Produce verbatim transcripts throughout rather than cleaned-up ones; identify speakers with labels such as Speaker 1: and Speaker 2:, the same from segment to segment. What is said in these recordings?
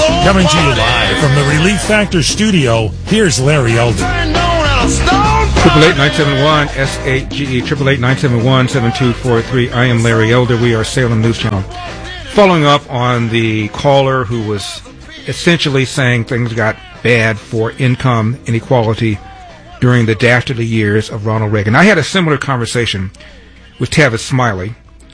Speaker 1: Coming to you live from the Relief Factor studio, here's Larry Elder.
Speaker 2: Triple eight nine seven one S eight G E triple eight nine seven one seven two four three. I am Larry Elder. We are Salem News Channel. Following up on the caller who was essentially saying things got bad for income inequality during the dastardly years of Ronald Reagan. I had a similar conversation with Tavis Smiley,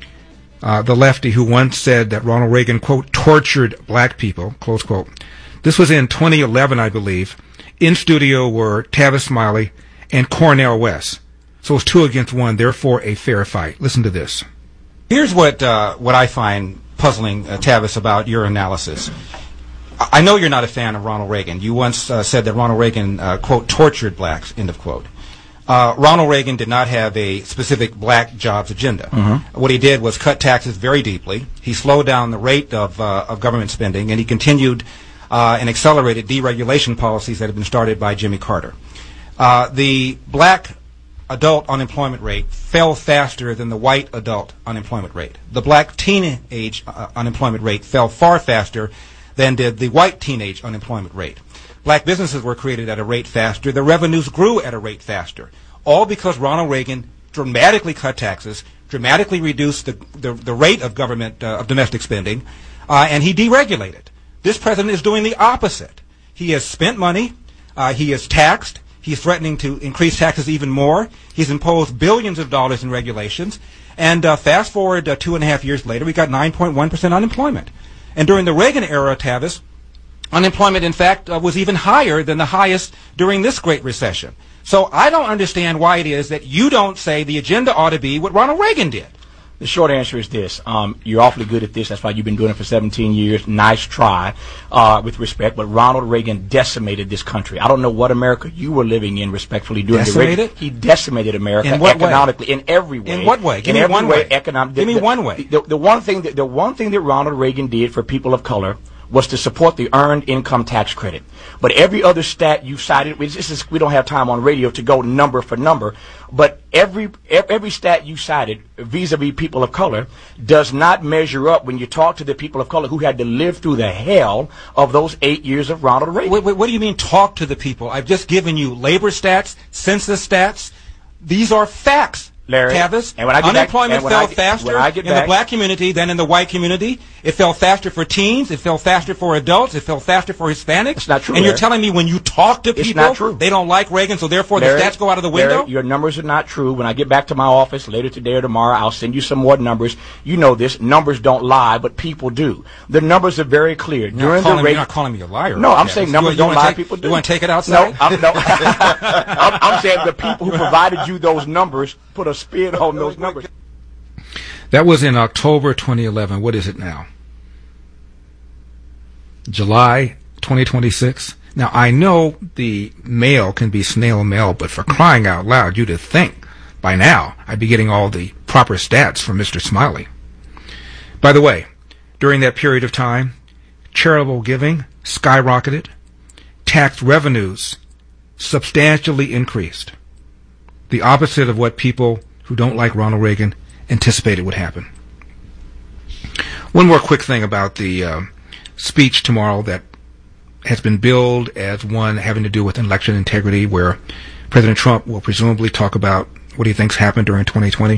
Speaker 2: uh, the lefty who once said that Ronald Reagan, quote, tortured black people, close quote. This was in twenty eleven, I believe. In studio were Tavis Smiley and Cornel West. So it's two against one, therefore a fair fight. Listen to this.
Speaker 3: Here's what uh, what I find puzzling, uh, Tavis, about your analysis. I know you're not a fan of Ronald Reagan. You once uh, said that Ronald Reagan, uh, quote, tortured blacks, end of quote. Uh, Ronald Reagan did not have a specific black jobs agenda. Mm-hmm. What he did was cut taxes very deeply. He slowed down the rate of, uh, of government spending, and he continued uh, and accelerated deregulation policies that had been started by Jimmy Carter. Uh, the black adult unemployment rate fell faster than the white adult unemployment rate. The black teenage uh, unemployment rate fell far faster than did the white teenage unemployment rate. Black businesses were created at a rate faster. The revenues grew at a rate faster. All because Ronald Reagan dramatically cut taxes, dramatically reduced the, the, the rate of government, uh, of domestic spending, uh, and he deregulated. This president is doing the opposite. He has spent money. Uh, he has taxed. He's threatening to increase taxes even more. He's imposed billions of dollars in regulations. And uh, fast forward uh, two and a half years later, we got nine point one percent unemployment. And during the Reagan era, Tavis, unemployment, in fact, uh, was even higher than the highest during this Great Recession. So I don't understand why it is that you don't say the agenda ought to be what Ronald Reagan did.
Speaker 4: The short answer is this. Um, you're awfully good at this. That's why you've been doing it for seventeen years. Nice try, uh, with respect. But Ronald Reagan decimated this country. I don't know what America you were living in, respectfully, during
Speaker 3: decimated?
Speaker 4: the Reagan. He decimated America
Speaker 3: in what
Speaker 4: economically,
Speaker 3: way?
Speaker 4: in every way.
Speaker 3: In what way? Give
Speaker 4: in
Speaker 3: me one way.
Speaker 4: Economic,
Speaker 3: Give
Speaker 4: the,
Speaker 3: me
Speaker 4: the,
Speaker 3: one way.
Speaker 4: The, the one thing that the one thing that Ronald Reagan did for people of color was to support the earned income tax credit. But every other stat you cited, this is, we don't have time on radio to go number for number, but every every stat you cited vis-a-vis people of color does not measure up when you talk to the people of color who had to live through the hell of those eight years of Ronald Reagan.
Speaker 3: Wait, wait, what do you mean talk to the people? I've just given you labor stats, census stats. These are facts.
Speaker 4: Larry,
Speaker 3: Tavis,
Speaker 4: and when I get
Speaker 3: unemployment
Speaker 4: back,
Speaker 3: fell
Speaker 4: get,
Speaker 3: faster
Speaker 4: I get
Speaker 3: in
Speaker 4: back,
Speaker 3: the black community than in the white community. It fell faster for teens. It fell faster for adults. It fell faster for Hispanics.
Speaker 4: It's not true.
Speaker 3: And
Speaker 4: Larry.
Speaker 3: you're telling me when you talk to
Speaker 4: it's
Speaker 3: people,
Speaker 4: not true.
Speaker 3: They don't like Reagan, so therefore
Speaker 4: Larry,
Speaker 3: the stats go out of the window?
Speaker 4: Larry, your numbers are not true. When I get back to my office later today or tomorrow, I'll send you some more numbers. You know this. Numbers don't lie, but people do. The numbers are very clear.
Speaker 3: You're,
Speaker 4: During
Speaker 3: not, calling,
Speaker 4: the
Speaker 3: you're not calling me a liar.
Speaker 4: No, I'm
Speaker 3: Tavis.
Speaker 4: saying numbers
Speaker 3: you,
Speaker 4: don't
Speaker 3: you
Speaker 4: lie,
Speaker 3: take,
Speaker 4: people do.
Speaker 3: You want to take it outside?
Speaker 4: No, I'm, no. I'm, I'm saying the people who provided you those numbers put a spin on those numbers.
Speaker 2: That was in October twenty eleven. What is it now? July twenty twenty-six. Now, I know the mail can be snail mail, but for crying out loud, you'd think by now I'd be getting all the proper stats from Mister Smiley. By the way, during that period of time, charitable giving skyrocketed, tax revenues substantially increased. The opposite of what people who don't like Ronald Reagan anticipated would happen. One more quick thing about the uh, speech tomorrow that has been billed as one having to do with election integrity, where President Trump will presumably talk about what he thinks happened during twenty twenty.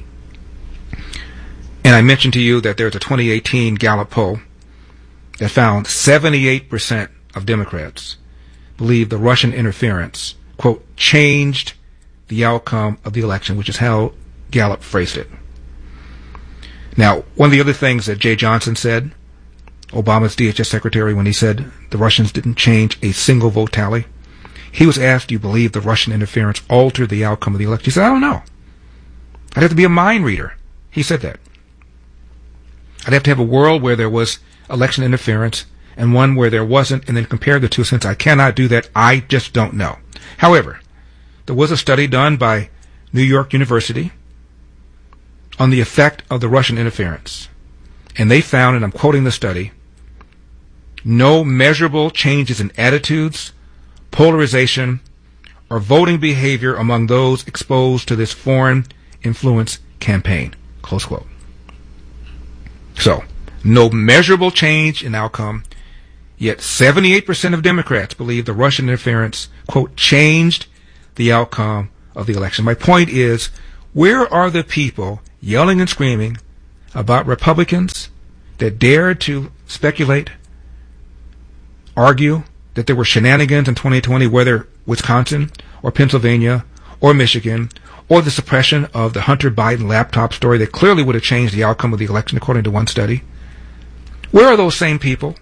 Speaker 2: And I mentioned to you that there's a twenty eighteen Gallup poll that found seventy-eight percent of Democrats believe the Russian interference, quote, changed the outcome of the election, which is how Gallup phrased it. Now, one of the other things that Jay Johnson said, Obama's D H S secretary, when he said the Russians didn't change a single vote tally, he was asked, do you believe the Russian interference altered the outcome of the election? He said, I don't know. I'd have to be a mind reader. He said that. I'd have to have a world where there was election interference and one where there wasn't, and then compare the two. Since I cannot do that, I just don't know. However, there was a study done by New York University on the effect of the Russian interference. And they found, and I'm quoting the study, no measurable changes in attitudes, polarization, or voting behavior among those exposed to this foreign influence campaign. Close quote. So, no measurable change in outcome. Yet seventy-eight percent of Democrats believe the Russian interference, quote, changed the outcome of the election. My point is, where are the people yelling and screaming about Republicans that dared to speculate, argue that there were shenanigans in twenty twenty, whether Wisconsin or Pennsylvania or Michigan, or the suppression of the Hunter Biden laptop story that clearly would have changed the outcome of the election, according to one study? Where are those same people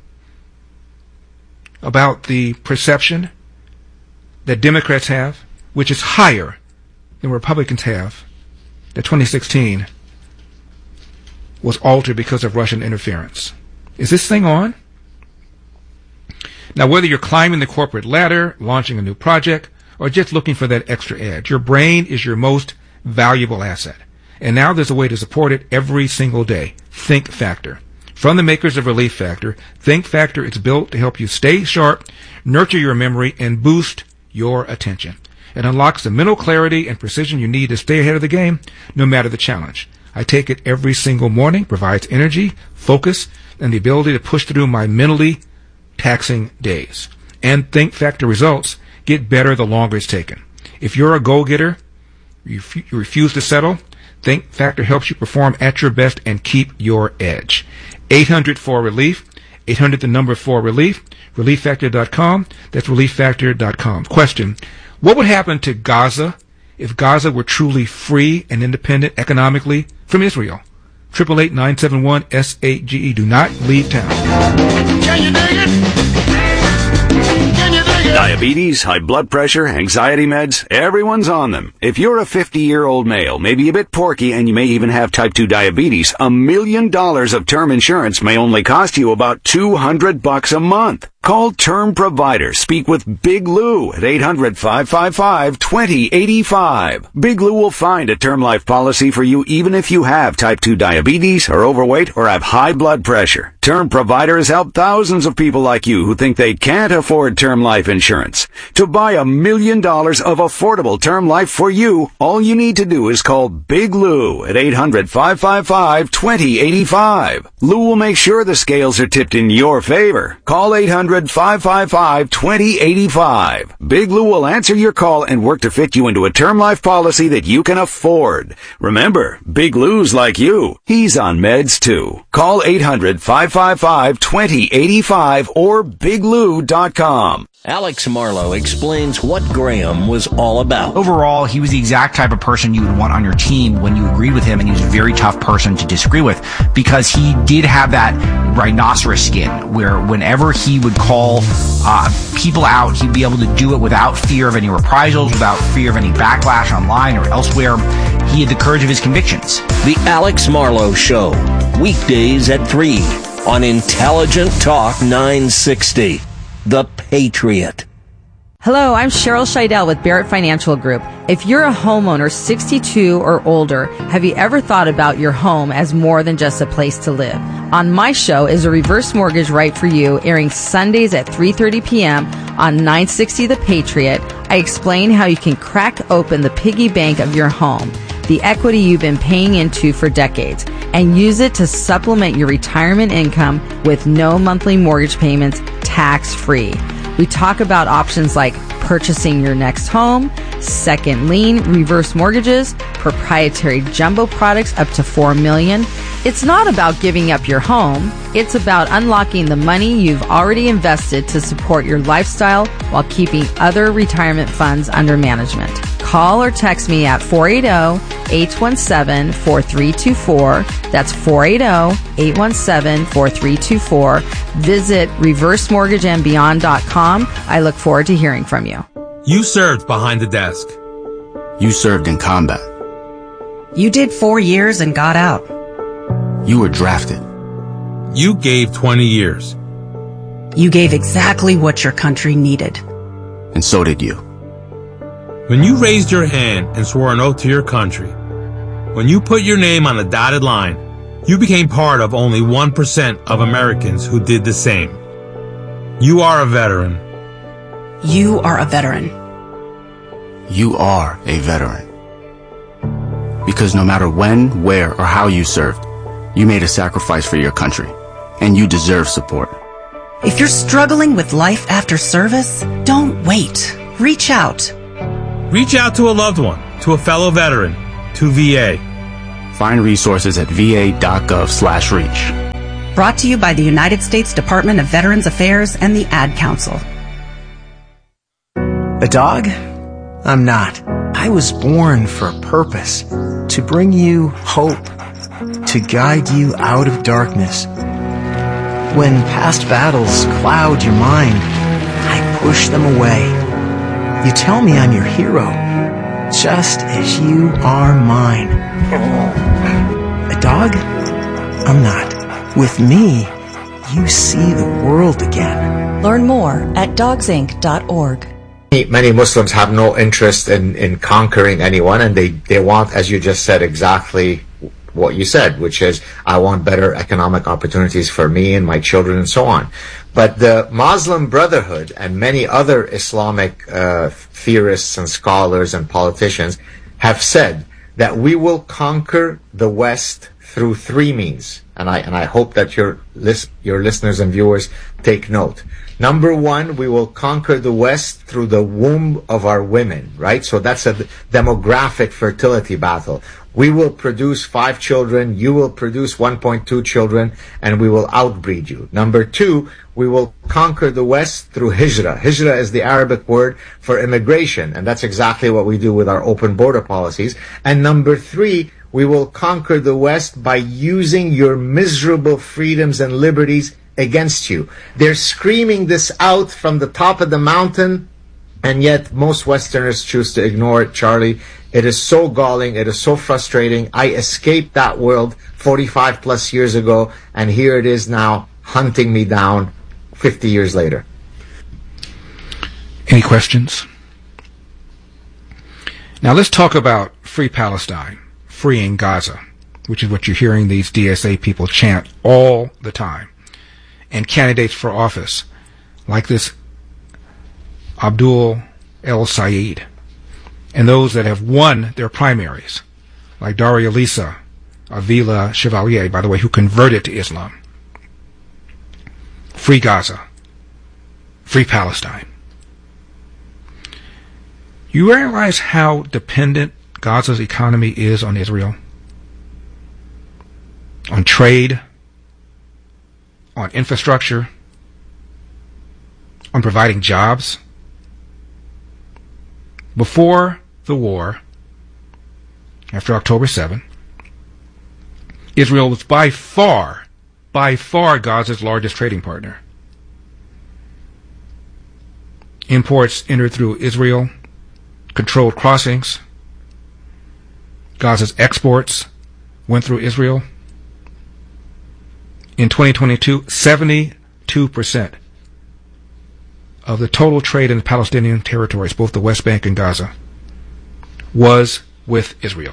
Speaker 2: about the perception that Democrats have, which is higher than Republicans have, that twenty sixteen was altered because of Russian interference? Is this thing on? Now, whether you're climbing the corporate ladder, launching a new project, or just looking for that extra edge, your brain is your most valuable asset. And now there's a way to support it every single day. Think Factor. From the makers of Relief Factor, Think Factor is built to help you stay sharp, nurture your memory, and boost your attention. It unlocks the mental clarity and precision you need to stay ahead of the game, no matter the challenge. I take it every single morning, provides energy, focus, and the ability to push through my mentally taxing days. And Think Factor results get better the longer it's taken. If you're a go-getter, you, f- you refuse to settle, Think Factor helps you perform at your best and keep your edge. eight hundred four relief, eight hundred the number four relief, relief factor dot com. That's relief factor dot com. Question: what would happen to Gaza if Gaza were truly free and independent economically from Israel? eight eight eight, nine seven one, S eight G E. Do not leave town.
Speaker 5: Can you dig it? Can you dig it?
Speaker 6: Diabetes, high blood pressure, anxiety meds, everyone's on them. If you're a fifty-year-old male, maybe a bit porky, and you may even have type two diabetes, a million dollars of term insurance may only cost you about two hundred bucks a month. Call Term Provider. Speak with Big Lou at eight hundred, five five five, two zero eight five. Big Lou will find a term life policy for you even if you have type two diabetes, are overweight, or have high blood pressure. Term Provider has helped thousands of people like you who think they can't afford term life insurance. To buy a million dollars of affordable term life for you, all you need to do is call Big Lou at eight hundred, five five five, two zero eight five. Lou will make sure the scales are tipped in your favor. Call eight hundred, five five five, two zero eight five. Big Lou will answer your call and work to fit you into a term life policy that you can afford. Remember, Big Lou's like you. He's on meds too. Call eight hundred, five five five, two zero eight five or big lou dot com.
Speaker 7: Alex Marlowe explains what Graham was all about.
Speaker 8: Overall, he was the exact type of person you would want on your team when you agreed with him, and he was a very tough person to disagree with because he did have that rhinoceros skin where whenever he would call uh, people out, he'd be able to do it without fear of any reprisals, without fear of any backlash online or elsewhere. He had the courage of his convictions.
Speaker 7: The Alex Marlowe Show, weekdays at three on Intelligent Talk nine sixty. The Patriot.
Speaker 9: Hello, I'm Cheryl Scheidel with Barrett Financial Group. If you're a homeowner sixty-two or older, have you ever thought about your home as more than just a place to live? On my show is a reverse mortgage right for you, airing Sundays at three thirty p.m. on nine sixty The Patriot. I explain how you can crack open the piggy bank of your home, the equity you've been paying into for decades, and use it to supplement your retirement income with no monthly mortgage payments, tax-free. We talk about options like purchasing your next home, second lien, reverse mortgages, proprietary jumbo products up to four million dollars. It's not about giving up your home. It's about unlocking the money you've already invested to support your lifestyle while keeping other retirement funds under management. Call or text me at four eight zero, eight one seven, four three two four. That's four eight zero, eight one seven, four three two four. Visit reverse mortgage and beyond dot com. I look forward to hearing from you.
Speaker 10: You served behind the desk.
Speaker 11: You served in combat.
Speaker 12: You did four years and got out.
Speaker 11: You were drafted.
Speaker 10: You gave twenty years.
Speaker 12: You gave exactly what your country needed.
Speaker 11: And so did you.
Speaker 10: When you raised your hand and swore an oath to your country, when you put your name on a dotted line, you became part of only one percent of Americans who did the same. You are a veteran.
Speaker 12: You are a veteran.
Speaker 11: You are a veteran. Because no matter when, where, or how you served, you made a sacrifice for your country, and you deserve support.
Speaker 12: If you're struggling with life after service, don't wait. Reach out.
Speaker 10: Reach out to a loved one, to a fellow veteran, to V A.
Speaker 11: Find resources at va.gov slash reach.
Speaker 12: Brought to you by the United States Department of Veterans Affairs and the Ad Council.
Speaker 13: A dog? I'm not. I was born for a purpose. To bring you hope. To guide you out of darkness. When past battles cloud your mind, I push them away. You tell me I'm your hero, just as you are mine. A dog? I'm not. With me, you see the world again.
Speaker 14: Learn more at dogs inc dot org.
Speaker 15: Many Muslims have no interest in, in conquering anyone, and they, they want, as you just said, exactly what you said, which is, I want better economic opportunities for me and my children and so on. But the Muslim Brotherhood and many other Islamic uh, theorists and scholars and politicians have said that we will conquer the West through three means. And I, and I hope that your, list, your listeners and viewers take note. Number one, we will conquer the West through the womb of our women, right? So that's a demographic fertility battle. We will produce five children, you will produce one point two children, and we will outbreed you. Number two, we will conquer the West through hijrah. Hijrah is the Arabic word for immigration, and that's exactly what we do with our open border policies. And number three, we will conquer the West by using your miserable freedoms and liberties against you. They're screaming this out from the top of the mountain, and yet most Westerners choose to ignore it, Charlie. It is so galling. It is so frustrating. I escaped that world forty-five plus years ago, and here it is now hunting me down fifty years later.
Speaker 2: Any questions? Now let's talk about Free Palestine, freeing Gaza, which is what you're hearing these D S A people chant all the time. And candidates for office, like this Abdul El Sayed, and those that have won their primaries, like Daria Lisa, Avila Chevalier, by the way, who converted to Islam. Free Gaza. Free Palestine. You realize how dependent Gaza's economy is on Israel? On trade, on infrastructure, on providing jobs. Before the war, after October seventh, Israel was by far, by far Gaza's largest trading partner. Imports entered through Israel, controlled crossings. Gaza's exports went through Israel. In twenty twenty-two, seventy-two percent of the total trade in the Palestinian territories, both the West Bank and Gaza, was with Israel.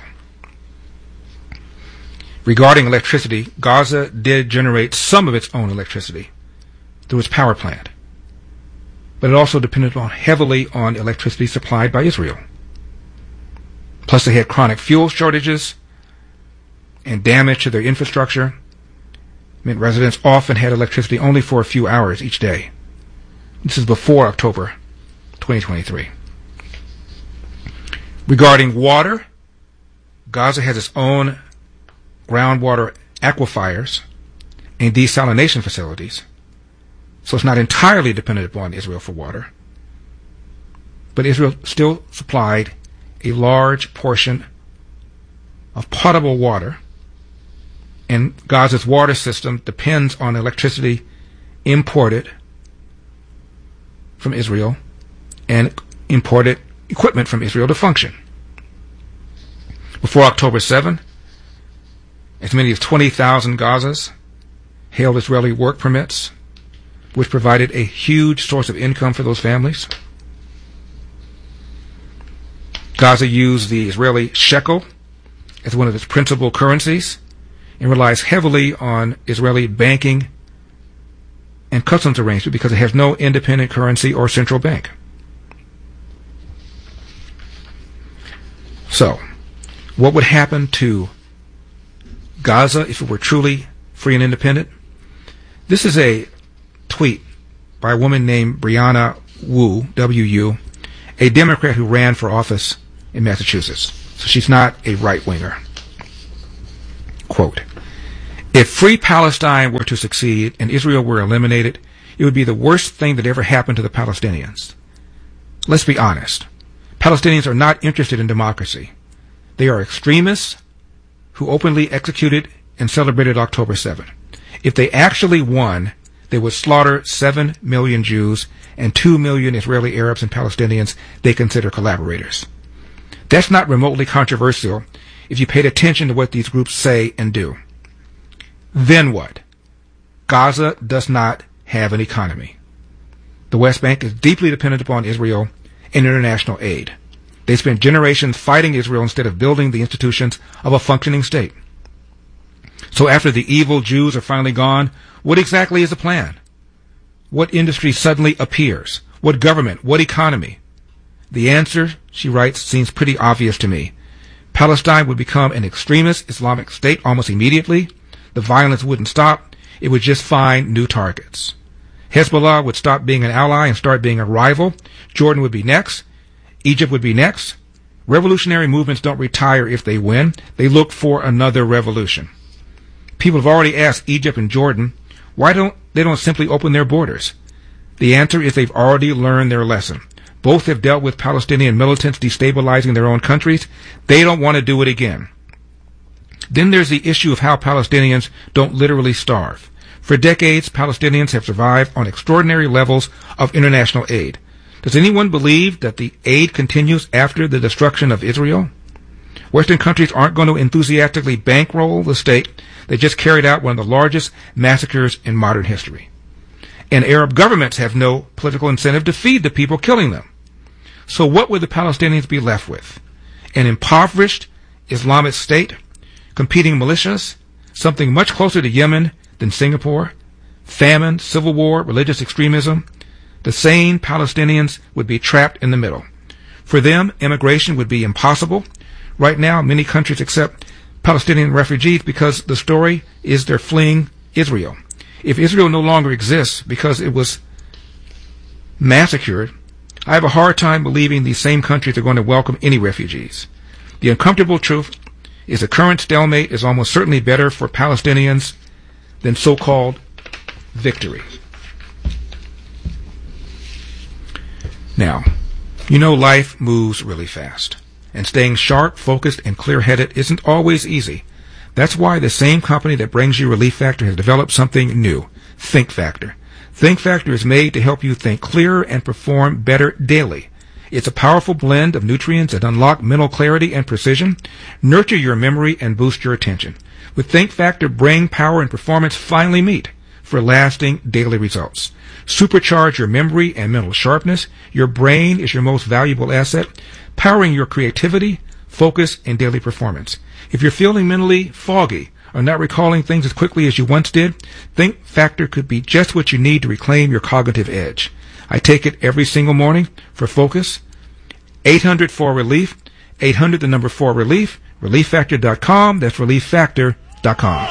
Speaker 2: Regarding electricity, Gaza did generate some of its own electricity through its power plant, but it also depended on heavily on electricity supplied by Israel. Plus, they had chronic fuel shortages and damage to their infrastructure. It meant residents often had electricity only for a few hours each day. This is before October twenty twenty-three. Regarding water, Gaza has its own groundwater aquifers and desalination facilities, so it's not entirely dependent upon Israel for water. But Israel still supplied a large portion of potable water, and Gaza's water system depends on electricity imported from Israel and imported equipment from Israel to function. Before October seventh, as many as twenty thousand Gazas held Israeli work permits, which provided a huge source of income for those families. Gaza used the Israeli shekel as one of its principal currencies and relies heavily on Israeli banking and customs arrangement because it has no independent currency or central bank. So, what would happen to Gaza if it were truly free and independent? This is a tweet by a woman named Brianna Wu, W U, a Democrat who ran for office in Massachusetts. So she's not a right-winger. Quote, if free Palestine were to succeed and Israel were eliminated, it would be the worst thing that ever happened to the Palestinians. Let's be honest. Palestinians are not interested in democracy. They are extremists who openly executed and celebrated October seventh. If they actually won, they would slaughter seven million Jews and two million Israeli Arabs and Palestinians they consider collaborators. That's not remotely controversial if you paid attention to what these groups say and do. Then what? Gaza does not have an economy. The West Bank is deeply dependent upon Israel and international aid. They spent generations fighting Israel instead of building the institutions of a functioning state. So after the evil Jews are finally gone, what exactly is the plan? What industry suddenly appears? What government? What economy? The answer, she writes, seems pretty obvious to me. Palestine would become an extremist Islamic state almost immediately. The violence wouldn't stop. It would just find new targets. Hezbollah would stop being an ally and start being a rival. Jordan would be next. Egypt would be next. Revolutionary movements don't retire if they win. They look for another revolution. People have already asked Egypt and Jordan, why don't they don't simply open their borders? The answer is they've already learned their lesson. Both have dealt with Palestinian militants destabilizing their own countries. They don't want to do it again. Then there's the issue of how Palestinians don't literally starve. For decades, Palestinians have survived on extraordinary levels of international aid. Does anyone believe that the aid continues after the destruction of Israel? Western countries aren't going to enthusiastically bankroll the state that just carried out one of the largest massacres in modern history. And Arab governments have no political incentive to feed the people killing them. So what would the Palestinians be left with? An impoverished Islamic state, competing militias, something much closer to Yemen than Singapore, famine, civil war, religious extremism. The sane Palestinians would be trapped in the middle. For them, immigration would be impossible. Right now, many countries accept Palestinian refugees because the story is they're fleeing Israel. If Israel no longer exists because it was massacred, I have a hard time believing these same countries are going to welcome any refugees. The uncomfortable truth is the current stalemate is almost certainly better for Palestinians than so-called victory. Now, you know life moves really fast, and staying sharp, focused, and clear-headed isn't always easy. That's why the same company that brings you Relief Factor has developed something new, Think Factor. Think Factor is made to help you think clearer and perform better daily. It's a powerful blend of nutrients that unlock mental clarity and precision, nurture your memory, and boost your attention. With Think Factor, brain power and performance finally meet for lasting daily results. Supercharge your memory and mental sharpness. Your brain is your most valuable asset, powering your creativity, focus, and daily performance. If you're feeling mentally foggy or not recalling things as quickly as you once did, Think Factor could be just what you need to reclaim your cognitive edge. I take it every single morning for focus. eight hundred four relief, eight hundred the number four relief, relief factor dot com. That's relief factor dot com.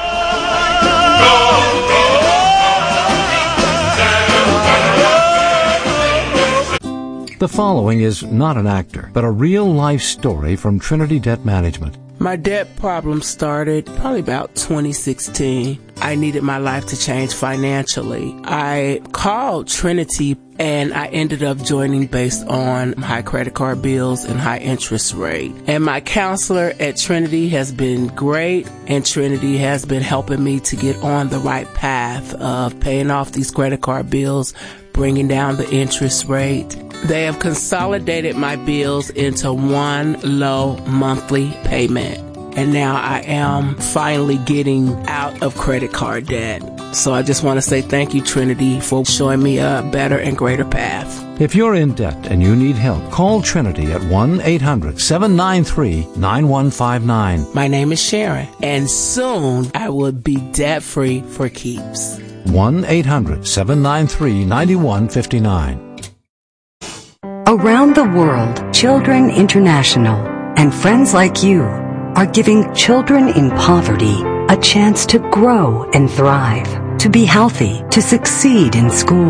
Speaker 16: The following is not an actor, but a real-life story from Trinity Debt Management.
Speaker 17: My debt problem started probably about twenty sixteen. I needed my life to change financially. I called Trinity and I ended up joining based on high credit card bills and high interest rate. And my counselor at Trinity has been great, and Trinity has been helping me to get on the right path of paying off these credit card bills, bringing down the interest rate. They have consolidated my bills into one low monthly payment. And now I am finally getting out of credit card debt. So I just want to say thank you, Trinity, for showing me a better and greater path.
Speaker 16: If you're in debt and you need help, call Trinity at one eight hundred seven nine three nine one five nine.
Speaker 17: My name is Sharon, and soon I will be debt-free for keeps.
Speaker 16: one eight hundred seven nine three nine one five nine.
Speaker 18: Around the world, Children International and friends like you are giving children in poverty a chance to grow and thrive, to be healthy, to succeed in school,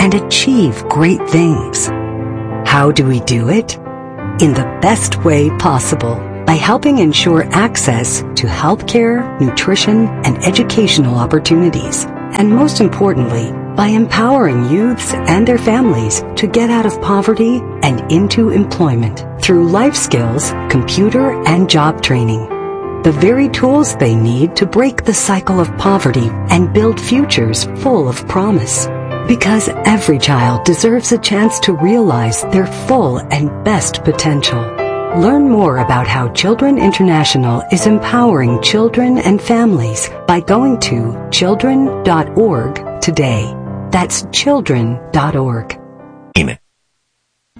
Speaker 18: and achieve great things. How do we do it? In the best way possible, by helping ensure access to healthcare, nutrition, and educational opportunities. And most importantly, by empowering youths and their families to get out of poverty and into employment through life skills, computer, and job training. The very tools they need to break the cycle of poverty and build futures full of promise. Because every child deserves a chance to realize their full and best potential. Learn more about how Children International is empowering children and families by going to children dot org today. That's children dot org.
Speaker 7: Name it.